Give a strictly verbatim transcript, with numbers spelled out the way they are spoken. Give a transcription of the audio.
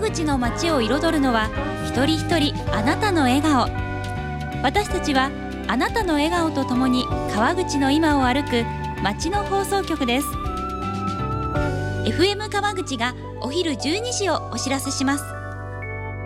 口の街を彩るのは一人一人あなたの笑顔。私たちはあなたの笑顔とともに川口の今を歩く街の放送局です。 エフエム 川口がお昼じゅうにじをお知らせします。